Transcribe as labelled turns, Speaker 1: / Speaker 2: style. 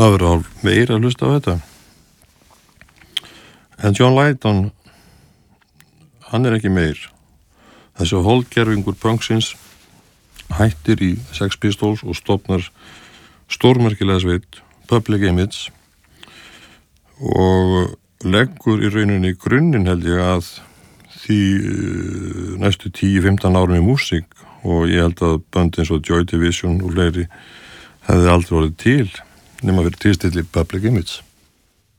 Speaker 1: maður verður hálf meira að hlusta á þetta. En John Lydon, hann ekki meir. Þessi holdgerfingur punksins hættir í Sex Pistols og stofnar stórmerkilega sveit, Public Image, og leggur í rauninni grunninn held ég að því næstu 10-15 árum í músík, og ég held að bönd eins og Joy Division og fleiri hefði aldrei orðið til nema fyrir tilstilli Public Image.